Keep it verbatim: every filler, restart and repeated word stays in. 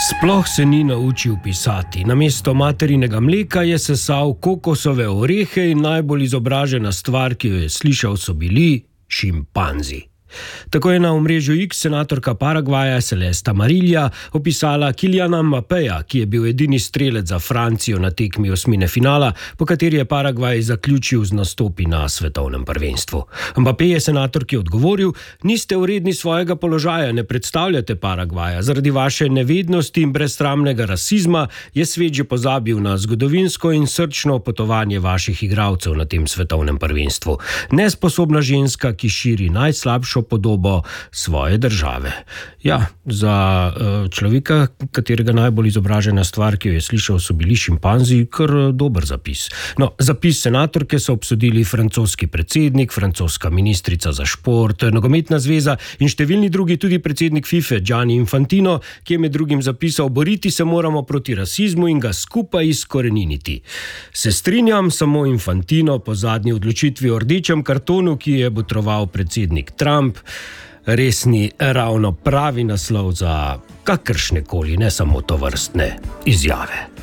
Sploh se ni naučil pisati. Namesto materinega mleka je sesal kokosove orehe in najbolj izobražena stvar, ki jo je slišal, so bili šimpanzi. Tako je na omrežju X senatorka Paragvaja Celesta Marilja opisala Kyliana Mbappéja, ki je bil edini strelec za Francijo na tekmi osmine finala, po kateri je Paragvaj zaključil z nastopi na svetovnem prvenstvu. Mbappé je senatorki odgovoril: "Niste vredni svojega položaja, ne predstavljate Paragvaja. Zaradi vaše nevednosti in brezsramnega rasizma je svet že pozabil na zgodovinsko in srčno potovanje vaših igralcev na tem svetovnem prvenstvu. Nesposobna ženska, ki širi najslabšo podobo svoje države." Ja, za uh, človeka, katerega najbolj izobražena stvar, ki jo je slišal, so bili šimpanzi, kar dober zapis. No, zapis senatorke so obsodili francoski predsednik, francoska ministrica za šport, nogometna zveza in številni drugi, tudi predsednik FIFA Gianni Infantino, ki je med drugim zapisal: "Boriti se moramo proti rasizmu in ga skupaj izkoreniniti." Se strinjam, samo Infantino po zadnji odločitvi o rdečem kartonu, ki je botroval predsednik Trump, res ni ravno pravi naslov za kakršnekoli, ne samo tovrstne izjave.